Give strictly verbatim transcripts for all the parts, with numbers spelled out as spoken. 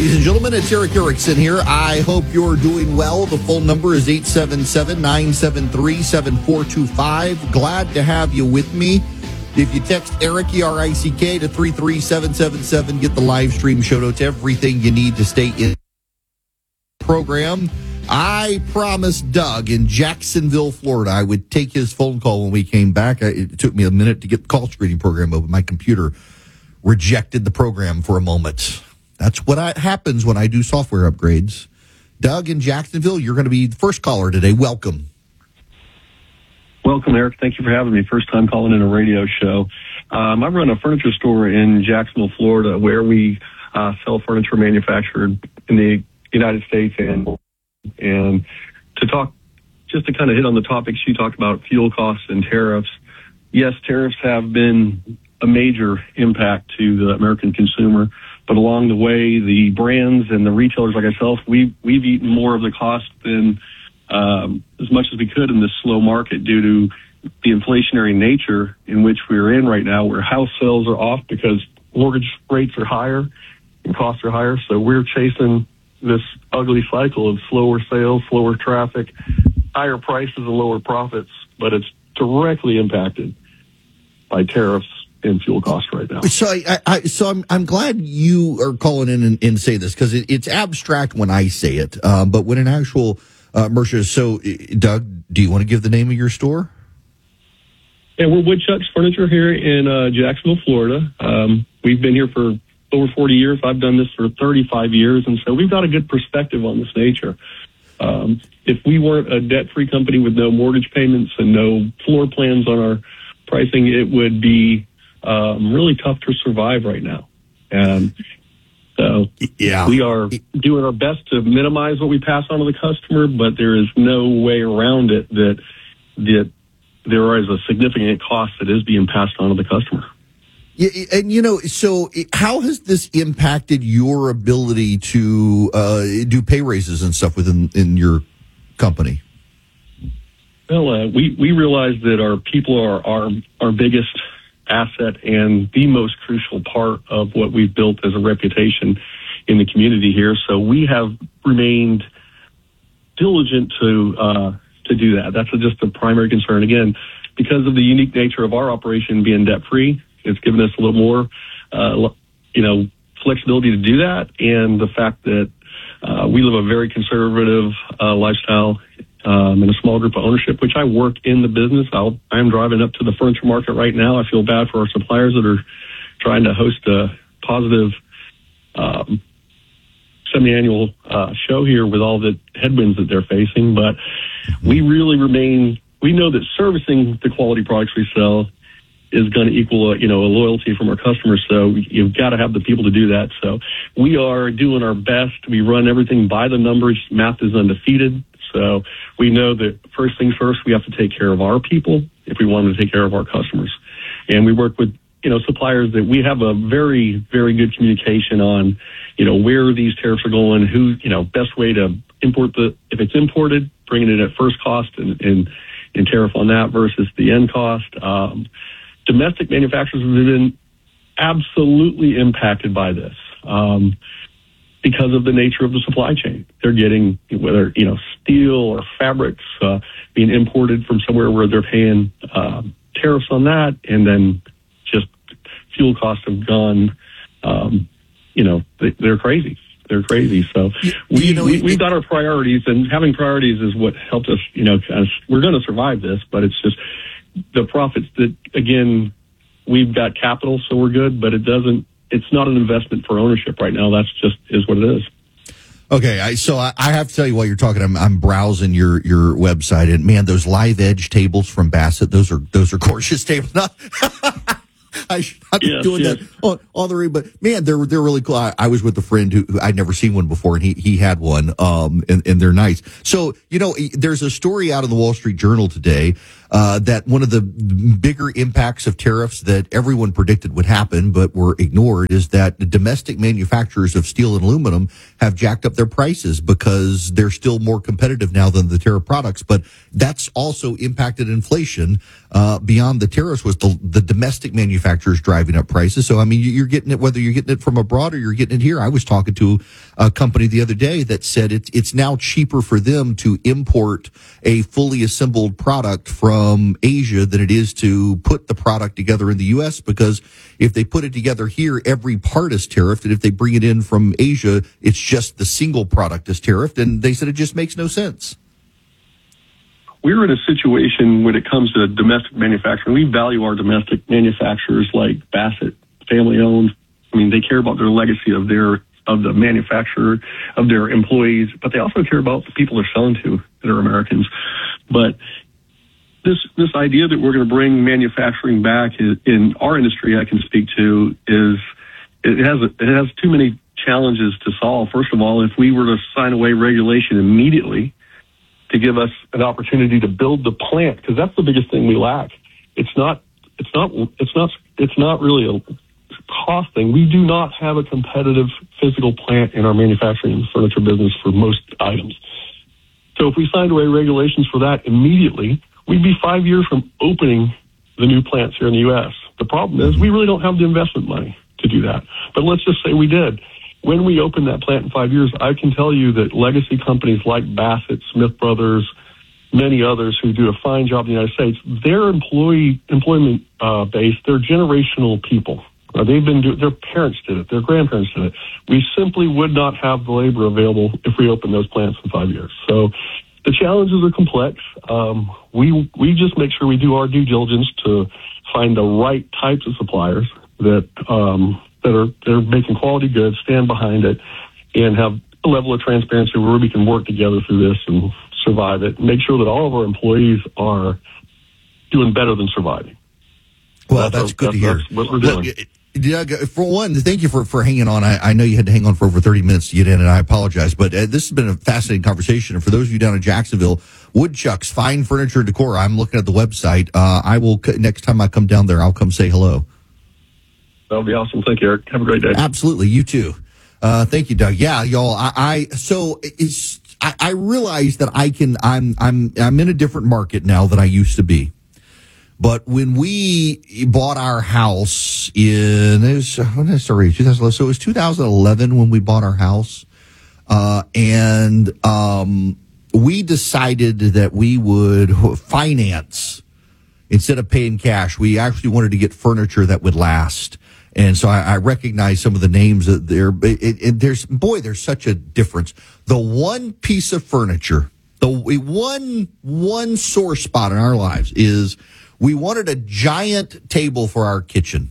Ladies and gentlemen, it's Erick Erickson here. I hope you're doing well. The phone number is eight seven seven, nine seven three, seven four two five. Glad to have you with me. If you text Eric, E R I C K, to three three seven seven seven, get the live stream show notes, everything you need to stay in the program. I promised Doug in Jacksonville, Florida, I would take his phone call when we came back. It took me a minute to get the call screening program open. My computer rejected the program for a moment. That's what I, happens when I do software upgrades. Doug in Jacksonville, you're going to be the first caller today. Welcome. Welcome, Eric. Thank you for having me. First time calling in a radio show. Um, I run a furniture store in Jacksonville, Florida, where we uh, sell furniture manufactured in the United States. And, and to talk, just to kind of hit on the topics you talked about, fuel costs and tariffs. Yes, tariffs have been a major impact to the American consumer. But along the way, the brands and the retailers like ourselves, we've, we've eaten more of the cost than um, as much as we could in this slow market due to the inflationary nature in which we're in right now, where house sales are off because mortgage rates are higher and costs are higher. So we're chasing this ugly cycle of slower sales, slower traffic, higher prices and lower profits, but it's directly impacted by tariffs and fuel costs right now. So, I, I, so I'm I'm glad you are calling in and, and say this, because it, it's abstract when I say it, um, but when an actual uh, merchant. So, Doug, do you want to give the name of your store? Yeah, we're Woodchuck's Furniture here in uh, Jacksonville, Florida. Um, we've been here for over forty years. I've done this for thirty-five years, and so we've got a good perspective on this nature. Um, if we weren't a debt-free company with no mortgage payments and no floor plans on our pricing, it would be Um, really tough to survive right now. And so yeah. we are doing our best to minimize what we pass on to the customer, but there is no way around it that, that there is a significant cost that is being passed on to the customer. Yeah, and, you know, so how has this impacted your ability to uh, do pay raises and stuff within in your company? Well, uh, we, we realize that our people are our, our biggest asset and the most crucial part of what we've built as a reputation in the community here. So we have remained diligent to uh, to do that. That's just the primary concern. Again, because of the unique nature of our operation being debt-free, it's given us a little more, uh, you know, flexibility to do that, and the fact that uh, we live a very conservative uh, lifestyle Um, in a small group of ownership, which I work in the business. I'll, I'm driving up to the furniture market right now. I feel bad for our suppliers that are trying to host a positive um, semi-annual uh, show here with all the headwinds that they're facing. But we really remain, we know that servicing the quality products we sell is going to equal, a, you know, a loyalty from our customers. So you've got to have the people to do that. So we are doing our best. We run everything by the numbers. Math is undefeated. So we know that first things first, we have to take care of our people if we want to take care of our customers. And we work with, you know, suppliers that we have a very, very good communication on, you know, where these tariffs are going, who, you know, best way to import the, if it's imported, bringing it at first cost and, and, and tariff on that versus the end cost. Um, domestic manufacturers have been absolutely impacted by this. Um, because of the nature of the supply chain. They're getting, whether, you know, steel or fabrics uh, being imported from somewhere where they're paying uh, tariffs on that, and then just fuel costs have gone, um, you know, they, they're crazy. They're crazy. So we, you know, we, we've got our priorities, and having priorities is what helped us, you know, kind of, we're going to survive this, but it's just the profits that, again, we've got capital, so we're good, but it doesn't, it's not an investment for ownership right now. That's just is what it is. Okay, I, so I, I have to tell you while you're talking, I'm, I'm browsing your, your website, and man, those live edge tables from Bassett, those are those are gorgeous tables. I should not be yes, doing yes. that on, on the read, but man, they're they're really cool. I, I was with a friend who, who I'd never seen one before, and he he had one, um, and, and they're nice. So you know, there's a story out of the Wall Street Journal today uh, that one of the bigger impacts of tariffs that everyone predicted would happen but were ignored is that the domestic manufacturers of steel and aluminum have jacked up their prices because they're still more competitive now than the tariff products. But that's also impacted inflation uh, beyond the tariffs. Was the the domestic manufacturers manufacturers driving up prices. So, I mean, you're getting it, whether you're getting it from abroad or you're getting it here. I was talking to a company the other day that said it's, it's now cheaper for them to import a fully assembled product from Asia than it is to put the product together in the U S, because if they put it together here, every part is tariffed. And if they bring it in from Asia, it's just the single product is tariffed. And they said it just makes no sense. We're in a situation when it comes to domestic manufacturing. We value our domestic manufacturers like Bassett, family owned. I mean, they care about their legacy of their of the manufacturer, of their employees, but they also care about the people they're selling to that are Americans. But this this idea that we're going to bring manufacturing back in, in our industry, I can speak to, is it has it has too many challenges to solve. First of all, if we were to sign away regulation immediately to give us an opportunity to build the plant, because that's the biggest thing we lack. It's not, it's not, it's not, it's not really a cost thing. We do not have a competitive physical plant in our manufacturing and furniture business for most items. So if we signed away regulations for that immediately, we'd be five years from opening the new plants here in the U S. The problem is we really don't have the investment money to do that. But let's just say we did. When we open that plant in five years, I can tell you that legacy companies like Bassett, Smith Brothers, many others who do a fine job in the United States, their employee employment uh, base, they're generational people. Uh, they've been do- their parents did it, their grandparents did it. We simply would not have the labor available if we opened those plants in five years. So the challenges are complex. Um, we we just make sure we do our due diligence to find the right types of suppliers that. Um, that are they're making quality goods, stand behind it, and have a level of transparency where we can work together through this and survive it. Make sure that all of our employees are doing better than surviving. Well, that's, that's good that's, to hear. That's what we're doing. Doug, for one, thank you for, for hanging on. I, I know you had to hang on for over thirty minutes to get in, and I apologize. But uh, this has been a fascinating conversation. And for those of you down in Jacksonville, Woodchuck's Fine Furniture and Decor, I'm looking at the website. Uh, I will, next time I come down there, I'll come say hello. That'll be awesome. Thank you, Eric. Have a great day. Absolutely. You too. Uh, thank you, Doug. Yeah, y'all. I, I so it's, I, I realize that I can, I'm, I'm, I'm in a different market now than I used to be. But when we bought our house in, it was, when did I start reading? two thousand eleven. So it was two thousand eleven when we bought our house. Uh, and, um, we decided that we would finance instead of paying cash. We actually wanted to get furniture that would last. And so I, I recognize some of the names that there. It, it, there's boy, there's such a difference. The one piece of furniture, the one one sore spot in our lives is we wanted a giant table for our kitchen,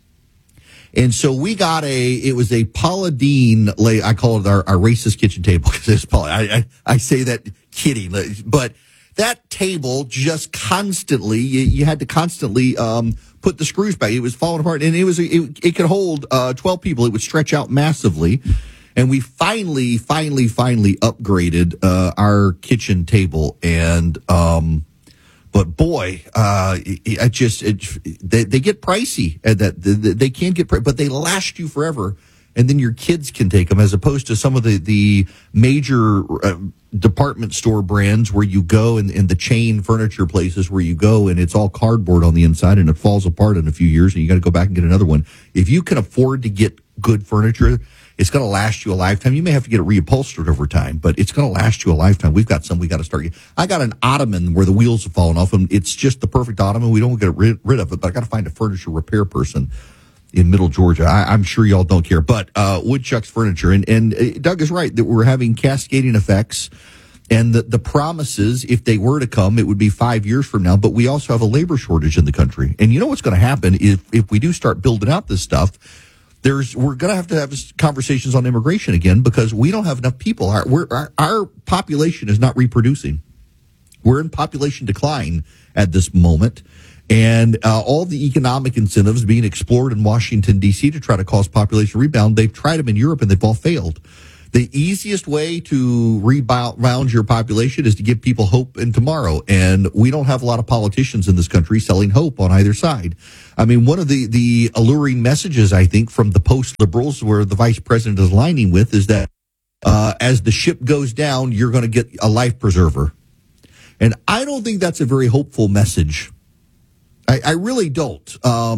and so we got a. It was a Paula Deen. I call it our, our racist kitchen table because it's Paula. I, I I say that kidding, but that table just constantly. You, you had to constantly. Um, put the screws back. It was falling apart, and it was it, it could hold uh, twelve people. It would stretch out massively, and we finally, finally, finally upgraded uh, our kitchen table. And um, but boy, uh, it, it just it, they, they get pricey. And that they, they can get, but they last you forever. And then your kids can take them, as opposed to some of the the major uh, department store brands where you go and, and the chain furniture places where you go and it's all cardboard on the inside and it falls apart in a few years and you got to go back and get another one. If you can afford to get good furniture, it's going to last you a lifetime. You may have to get it reupholstered over time, but it's going to last you a lifetime. We've got some we got to start. I got an ottoman where the wheels have fallen off, and it's just the perfect ottoman. We don't get rid, rid of it, but I got to find a furniture repair person in Middle Georgia. I, I'm sure y'all don't care, but uh, Woodchuck's Furniture. And, and uh, Doug is right that we're having cascading effects. And the, the promises, if they were to come, it would be five years from now. But we also have a labor shortage in the country. And you know what's going to happen if, if we do start building out this stuff, there's we're going to have to have conversations on immigration again, because we don't have enough people. Our, we're, our, our population is not reproducing. We're in population decline at this moment. And uh, all the economic incentives being explored in Washington, D C to try to cause population rebound, they've tried them in Europe and they've all failed. The easiest way to rebound your population is to give people hope in tomorrow. And we don't have a lot of politicians in this country selling hope on either side. I mean, one of the, the alluring messages, I think, from the post-liberals where the vice president is aligning with is that uh, as the ship goes down, you're going to get a life preserver. And I don't think that's a very hopeful message. I, I really don't. Um,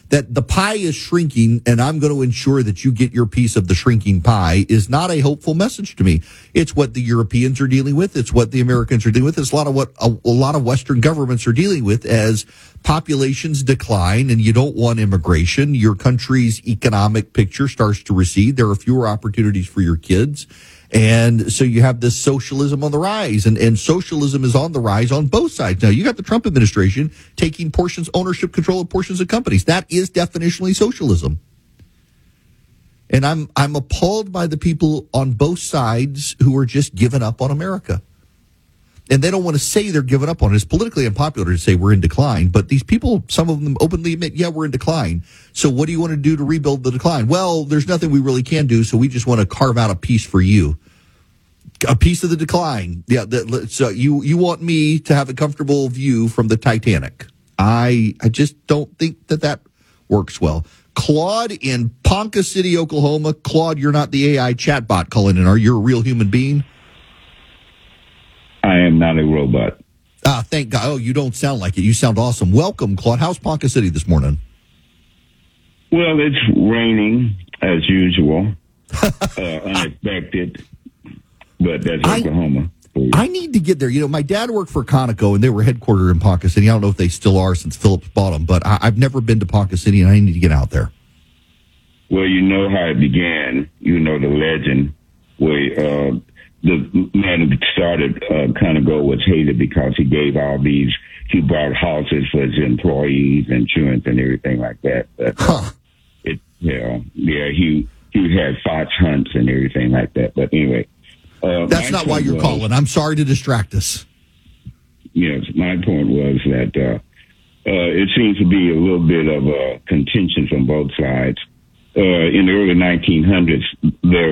that the pie is shrinking and I'm going to ensure that you get your piece of the shrinking pie is not a hopeful message to me. It's what the Europeans are dealing with. It's what the Americans are dealing with. It's a lot of what a, a lot of Western governments are dealing with as populations decline and you don't want immigration. Your country's economic picture starts to recede. There are fewer opportunities for your kids. And so you have this socialism on the rise, and, and socialism is on the rise on both sides. Now, you got the Trump administration taking portions, ownership control of portions of companies. That is definitionally socialism. And I'm I'm appalled by the people on both sides who are just giving up on America. And they don't want to say they're giving up on it. It's politically unpopular to say we're in decline, but these people, some of them openly admit, yeah, we're in decline. So what do you want to do to rebuild the decline? Well, there's nothing we really can do, so we just want to carve out a piece for you. A piece of the decline. Yeah, the, so you, you want me to have a comfortable view from the Titanic. I I just don't think that that works well. Claude in Ponca City, Oklahoma. Claude, you're not the A I chatbot calling in. Are you a real human being? I am not a robot. Ah, thank God. Oh, you don't sound like it. You sound awesome. Welcome, Claude. How's Ponca City this morning? Well, it's raining as usual. uh, unexpected, but that's I, Oklahoma. I need to get there. You know, my dad worked for Conoco, and they were headquartered in Ponca City. I don't know if they still are since Phillips bought them, but I, I've never been to Ponca City, and I need to get out there. Well, you know how it began. You know the legend where uh, the man who started uh, Conoco was hated because he gave all these, he bought houses for his employees, insurance, and everything like that. But, huh. it, yeah, yeah, he he had fox hunts and everything like that. But anyway. Uh, That's not why you're was, calling. I'm sorry to distract us. Yes, my point was that uh, uh, it seems to be a little bit of a contention from both sides. Uh, in the early nineteen hundreds, there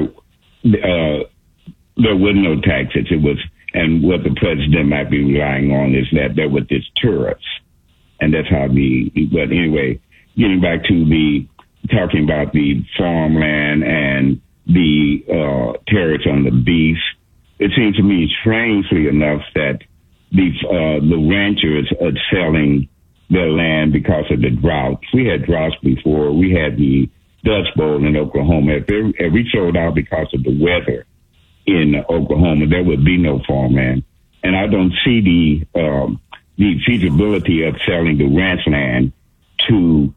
uh, there was no taxes. It was, and what the president might be relying on is that there were these tariffs, and that's how the. But anyway, getting back to the talking about the farmland and the uh, tariffs on the beef, it seems to me, strangely enough, that the uh, the ranchers are selling their land because of the droughts. We had droughts before. We had the Dust Bowl in Oklahoma. If, there, if we sold out because of the weather in Oklahoma, there would be no farmland. And I don't see the um, the feasibility of selling the ranch land to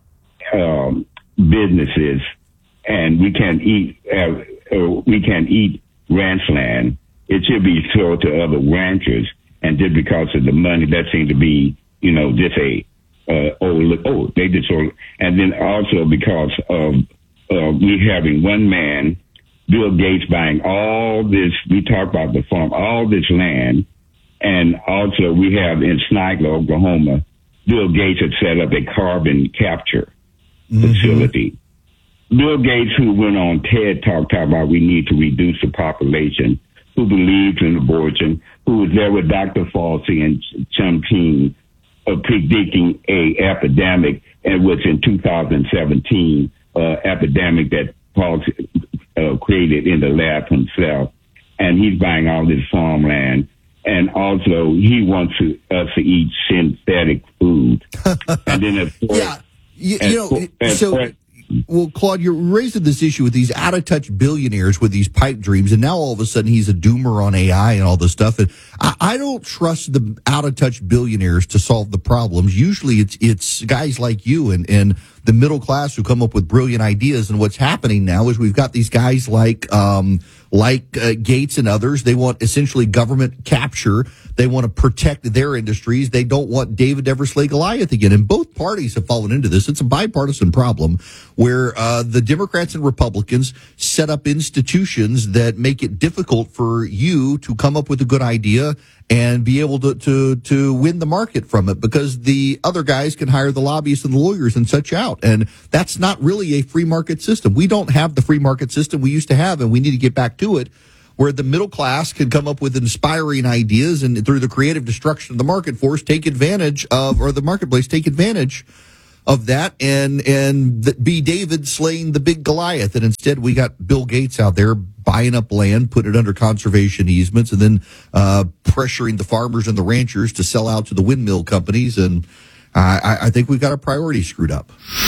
um, businesses. And we can't eat. Uh, uh, we can't eat ranch land. It should be sold to other ranchers, and just because of the money, that seemed to be, you know, just a uh, oh look, oh they just sold. And then also because of uh, we having one man, Bill Gates, buying all this. We talk about the farm, all this land, and also we have in Snidler, Oklahoma, Bill Gates had set up a carbon capture mm-hmm. facility. Bill Gates, who went on TED Talk, talking about we need to reduce the population, who believes in abortion, who was there with Doctor Fauci and Chumking uh, predicting a epidemic, and was in two thousand seventeen uh, epidemic that Fauci uh, created in the lab himself, and he's buying all this farmland, and also he wants to, us to eat synthetic food, and then of course, yeah, you, you know, and, so. And, Well, Claude, you're raising this issue with these out-of-touch billionaires with these pipe dreams, and now all of a sudden he's a doomer on A I and all this stuff. And I, I don't trust the out-of-touch billionaires to solve the problems. Usually it's it's guys like you and, and the middle class who come up with brilliant ideas. And what's happening now is we've got these guys like um, like uh, Gates and others. They want essentially government capture. They want to protect their industries. They don't want David ever slay Goliath again. And both parties have fallen into this. It's a bipartisan problem where uh, the Democrats and Republicans set up institutions that make it difficult for you to come up with a good idea and be able to, to, to win the market from it, because the other guys can hire the lobbyists and the lawyers and such out. And that's not really a free market system. We don't have the free market system we used to have, and we need to get back to it, where the middle class can come up with inspiring ideas and through the creative destruction of the market force, take advantage of, or the marketplace, take advantage of that and, and be David slaying the big Goliath. And instead we got Bill Gates out there buying up land, putting it under conservation easements, and then uh, pressuring the farmers and the ranchers to sell out to the windmill companies. And I, I think we've got our priorities screwed up.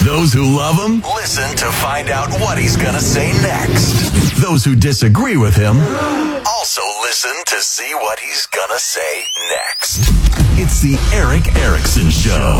Those who love him, listen to find out what he's going to say next. Those who disagree with him, also listen to see what he's going to say next. It's the Erick Erickson Show.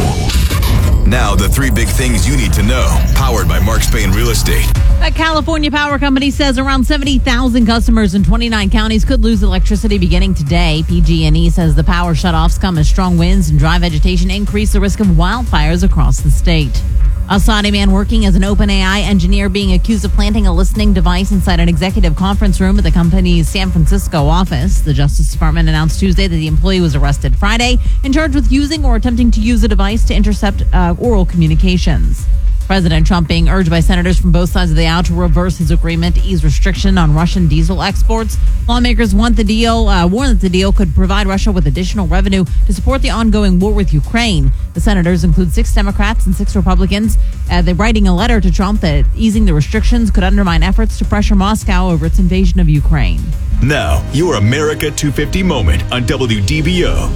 Now, the three big things you need to know, powered by Mark Spain Real Estate. A California power company says around seventy thousand customers in twenty-nine counties could lose electricity beginning today. P G and E says the power shutoffs come as strong winds and dry vegetation increase the risk of wildfires across the state. A Saudi man working as an OpenAI engineer being accused of planting a listening device inside an executive conference room at the company's San Francisco office. The Justice Department announced Tuesday that the employee was arrested Friday and charged with using or attempting to use a device to intercept uh, oral communications. President Trump being urged by senators from both sides of the aisle to reverse his agreement to ease restriction on Russian diesel exports. Lawmakers want the deal, uh, warn that the deal could provide Russia with additional revenue to support the ongoing war with Ukraine. The senators include six Democrats and six Republicans. Uh, they're writing a letter to Trump that easing the restrictions could undermine efforts to pressure Moscow over its invasion of Ukraine. Now, your America two fifty moment on W D B O.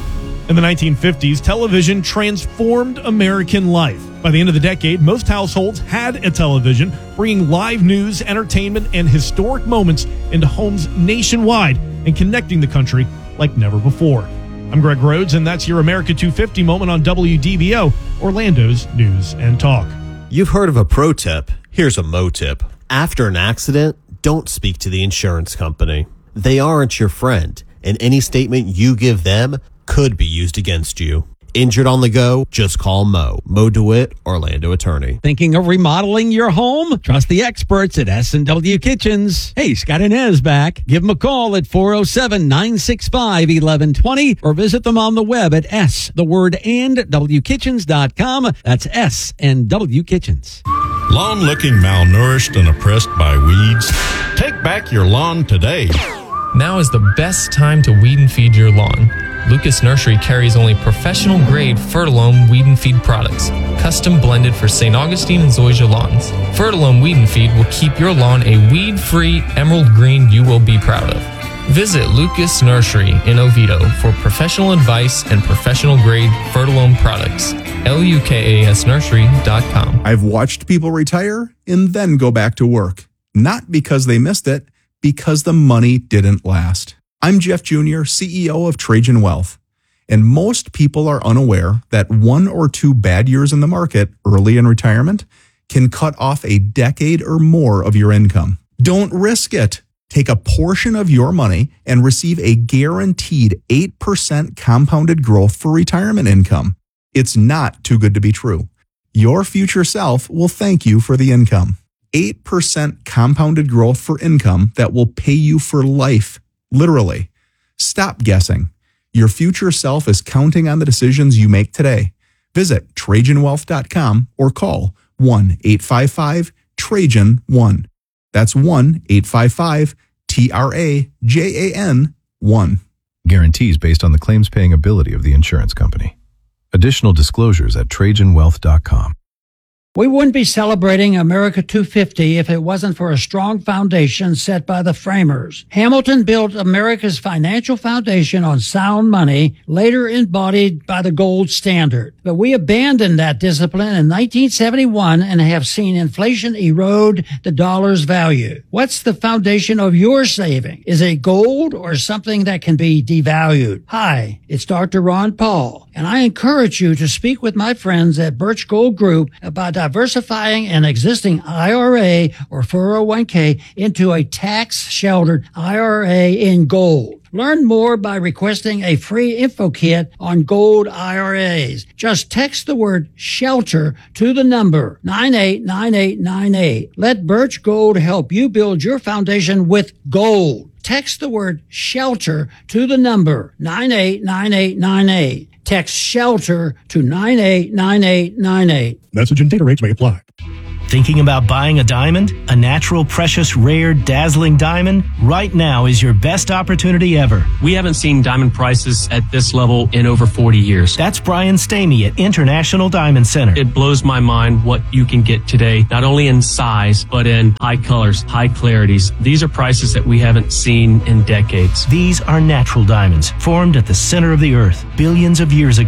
In the nineteen fifties, television transformed American life. By the end of the decade, most households had a television, bringing live news, entertainment, and historic moments into homes nationwide and connecting the country like never before. I'm Greg Rhodes, and that's your America two fifty moment on W D B O, Orlando's News and Talk. You've heard of a pro tip. Here's a mo tip. After an accident, don't speak to the insurance company. They aren't your friend, and any statement you give them could be used against you. Injured on the go? Just call Mo. Mo DeWitt, Orlando attorney. Thinking of remodeling your home? Trust the experts at S and W Kitchens. Hey, Scott Inez back. Give them a call at four oh seven, nine six five, one one two zero or visit them on the web at S, the word and, W kitchens dot com. That's S and W Kitchens. Lawn looking malnourished and oppressed by weeds? Take back your lawn today. Now is the best time to weed and feed your lawn. Lucas Nursery carries only professional-grade Fertilome weed and feed products, custom blended for Saint Augustine and Zoysia lawns. Fertilome weed and feed will keep your lawn a weed-free emerald green you will be proud of. Visit Lucas Nursery in Oviedo for professional advice and professional-grade Fertilome products. L U K A S nursery dot com. I've watched people retire and then go back to work. Not because they missed it, because the money didn't last. I'm Jeff Junior, C E O of Trajan Wealth, and most people are unaware that one or two bad years in the market early in retirement can cut off a decade or more of your income. Don't risk it. Take a portion of your money and receive a guaranteed eight percent compounded growth for retirement income. It's not too good to be true. Your future self will thank you for the income. eight percent compounded growth for income that will pay you for life. Literally. Stop guessing. Your future self is counting on the decisions you make today. Visit Trajan Wealth dot com or call one eight five five Trajan one. That's one eight five five T R A J A N one. Guarantees based on the claims paying ability of the insurance company. Additional disclosures at Trajan Wealth dot com. We wouldn't be celebrating America two fifty if it wasn't for a strong foundation set by the framers. Hamilton built America's financial foundation on sound money, later embodied by the gold standard. But we abandoned that discipline in nineteen seventy-one and have seen inflation erode the dollar's value. What's the foundation of your saving? Is it gold or something that can be devalued? Hi, it's Doctor Ron Paul, and I encourage you to speak with my friends at Birch Gold Group about diversifying an existing I R A or four oh one k into a tax-sheltered I R A in gold. Learn more by requesting a free info kit on gold I R As. Just text the word SHELTER to the number nine eight nine eight nine eight. Let Birch Gold help you build your foundation with gold. Text the word SHELTER to the number nine eight nine eight nine eight. Text SHELTER to nine eight nine eight nine eight. Message and data rates may apply. Thinking about buying a diamond? A natural, precious, rare, dazzling diamond? Right now is your best opportunity ever. We haven't seen diamond prices at this level in over forty years. That's Brian Stamey at International Diamond Center. It blows my mind what you can get today, not only in size, but in high colors, high clarities. These are prices that we haven't seen in decades. These are natural diamonds, formed at the center of the earth billions of years ago.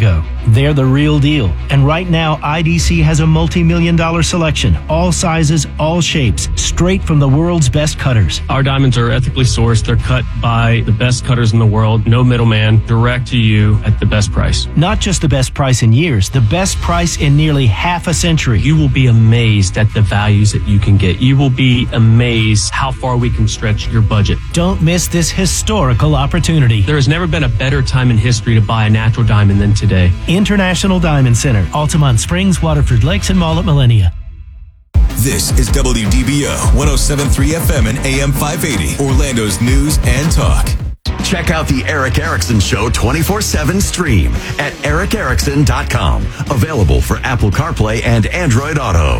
They're the real deal. And right now, I D C has a multi-million dollar selection. All sizes, all shapes, straight from the world's best cutters. Our diamonds are ethically sourced. They're cut by the best cutters in the world. No middleman, direct to you at the best price. Not just the best price in years, the best price in nearly half a century. You will be amazed at the values that you can get. You will be amazed how far we can stretch your budget. Don't miss this historical opportunity. There has never been a better time in history to buy a natural diamond than today. International Diamond Center, Altamont Springs, Waterford Lakes, and Mall at Millennia. This is W D B O one oh seven point three F M and A M five eighty, Orlando's news and talk. Check out the Eric Erickson Show twenty-four seven stream at eric erickson dot com. Available for Apple CarPlay and Android Auto.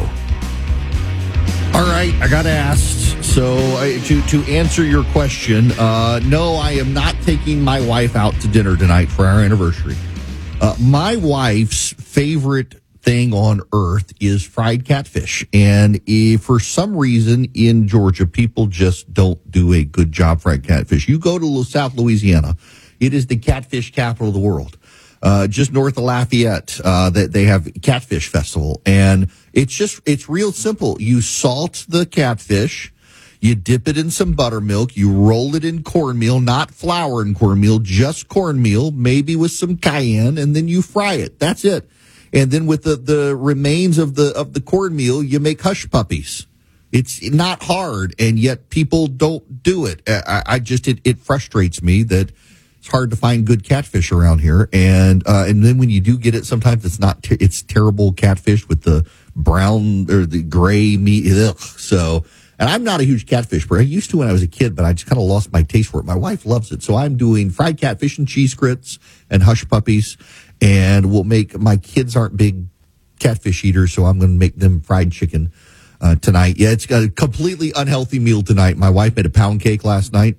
All right, I got asked. So uh, to, to answer your question, uh, no, I am not taking my wife out to dinner tonight for our anniversary. Uh, my wife's favorite thing on earth is fried catfish. And if for some reason in Georgia, people just don't do a good job fried catfish. You go to South Louisiana, it is the catfish capital of the world. Uh, just north of Lafayette, uh, that they have Catfish Festival. And it's just, it's real simple. You salt the catfish. You dip it in some buttermilk. You roll it in cornmeal, not flour and cornmeal, just cornmeal, maybe with some cayenne, and then you fry it. That's it. And then with the, the remains of the of the cornmeal, you make hush puppies. It's not hard, and yet people don't do it. I, I just it, it frustrates me that it's hard to find good catfish around here. And uh, and then when you do get it, sometimes it's not. Ter- it's terrible catfish with the brown or the gray meat. Ugh. So. And I'm not a huge catfish person. I used to when I was a kid, but I just kind of lost my taste for it. My wife loves it. So I'm doing fried catfish and cheese grits and hush puppies. And we'll make, my kids aren't big catfish eaters, so I'm going to make them fried chicken uh, tonight. Yeah, it's got a completely unhealthy meal tonight. My wife made a pound cake last night.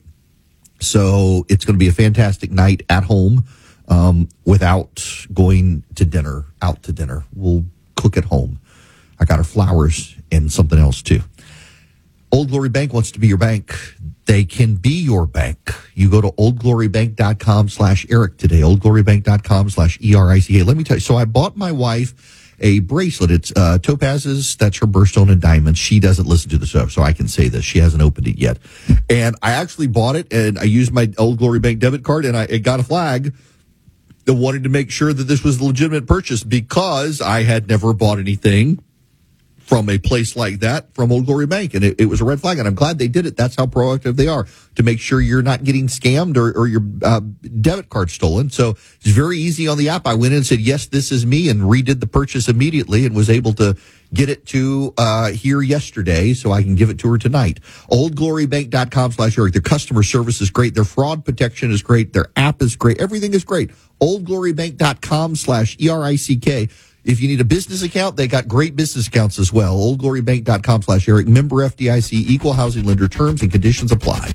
So it's going to be a fantastic night at home um, without going to dinner, out to dinner. We'll cook at home. I got her flowers and something else too. Old Glory Bank wants to be your bank. They can be your bank. You go to oldglorybank.com slash Eric today, oldglorybank.com slash E R I C A. Let me tell you, so I bought my wife a bracelet. It's uh, topazes, that's her birthstone, and diamonds. She doesn't listen to the show, so I can say this. She hasn't opened it yet. And I actually bought it, and I used my Old Glory Bank debit card, and I it got a flag that wanted to make sure that this was a legitimate purchase because I had never bought anything from a place like that from Old Glory Bank. And it, it was a red flag, and I'm glad they did it. That's how proactive they are to make sure you're not getting scammed or, or your uh, debit card stolen. So it's very easy on the app. I went in and said, yes, this is me, and redid the purchase immediately and was able to get it to uh, here yesterday so I can give it to her tonight. oldglorybank.com slash Eric. Their customer service is great. Their fraud protection is great. Their app is great. Everything is great. oldglorybank.com slash E R I C K. If you need a business account, they got great business accounts as well. oldglorybank.com slash Eric. Member F D I C, equal housing lender. Terms and conditions apply.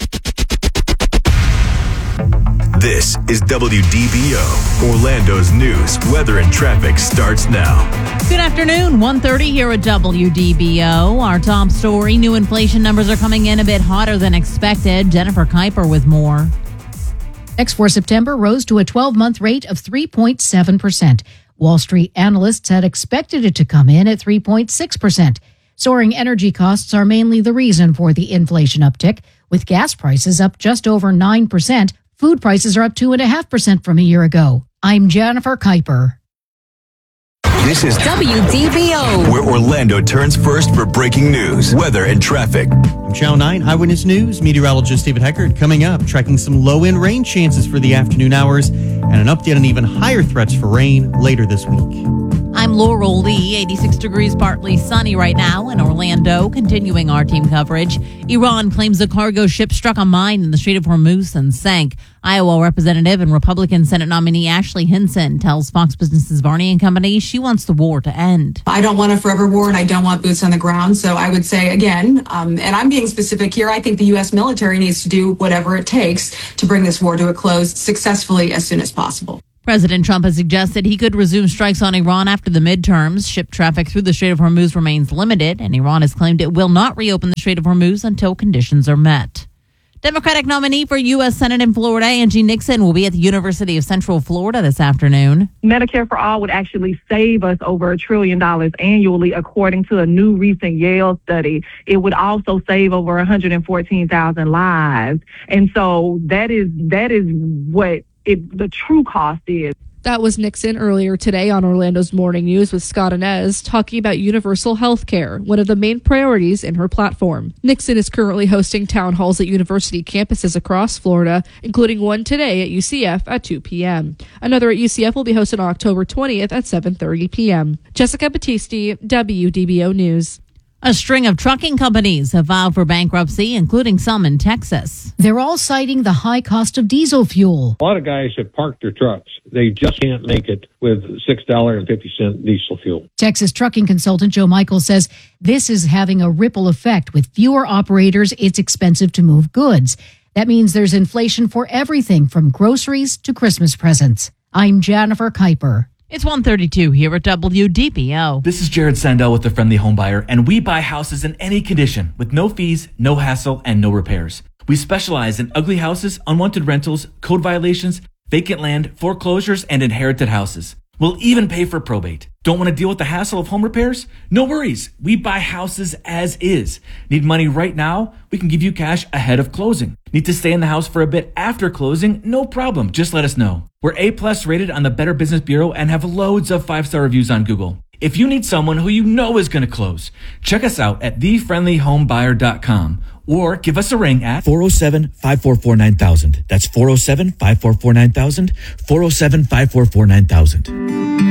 This is W D B O. Orlando's news, weather, and traffic starts now. Good afternoon. one thirty here at W D B O. Our top story, new inflation numbers are coming in a bit hotter than expected. Jennifer Kuiper with more. Next for September rose to a twelve-month rate of three point seven percent. Wall Street analysts had expected it to come in at three point six percent. Soaring energy costs are mainly the reason for the inflation uptick, with gas prices up just over nine percent. Food prices are up two point five percent from a year ago. I'm Jennifer Kuiper. This is W D B O, where Orlando turns first for breaking news, weather, and traffic. From Channel nine Eyewitness News, meteorologist David Heckert coming up, tracking some low-end rain chances for the afternoon hours and an update on even higher threats for rain later this week. I'm Laurel Lee. eighty-six degrees, partly sunny right now in Orlando. Continuing our team coverage. Iran claims a cargo ship struck a mine in the Strait of Hormuz and sank. Iowa Representative and Republican Senate nominee Ashley Hinson tells Fox Business's Varney and Company she wants the war to end. I don't want a forever war, and I don't want boots on the ground. So I would say, again, um, and I'm being specific here, I think the U S military needs to do whatever it takes to bring this war to a close successfully as soon as possible. President Trump has suggested he could resume strikes on Iran after the midterms. Ship traffic through the Strait of Hormuz remains limited, and Iran has claimed it will not reopen the Strait of Hormuz until conditions are met. Democratic nominee for U S Senate in Florida, Angie Nixon, will be at the University of Central Florida this afternoon. Medicare for All would actually save us over a trillion dollars annually, according to a new recent Yale study. It would also save over one hundred fourteen thousand lives. And so that is that is what it, the true cost is. That was Nixon earlier today on Orlando's Morning News with Scott Inez, talking about universal health care, one of the main priorities in her platform. Nixon is currently hosting town halls at university campuses across Florida, including one today at U C F at two p.m. Another at U C F will be hosted on October twentieth at seven thirty p.m. Jessica Battisti, W D B O News. A string of trucking companies have filed for bankruptcy, including some in Texas. They're all citing the high cost of diesel fuel. A lot of guys have parked their trucks. They just can't make it with six dollars and fifty cents diesel fuel. Texas trucking consultant Joe Michael says this is having a ripple effect. With fewer operators, it's expensive to move goods. That means there's inflation for everything from groceries to Christmas presents. I'm Jennifer Kuiper. It's one thirty-two here at W D B O. This is Jared Sandell with the Friendly Home Buyer, and we buy houses in any condition with no fees, no hassle, and no repairs. We specialize in ugly houses, unwanted rentals, code violations, vacant land, foreclosures, and inherited houses. We'll even pay for probate. Don't want to deal with the hassle of home repairs? No worries. We buy houses as is. Need money right now? We can give you cash ahead of closing. Need to stay in the house for a bit after closing? No problem. Just let us know. We're A-plus rated on the Better Business Bureau and have loads of five-star reviews on Google. If you need someone who you know is going to close, check us out at the friendly home buyer dot com or give us a ring at four oh seven, five four four, nine thousand. That's four oh seven, five four four, nine thousand, four oh seven, five four four, nine thousand.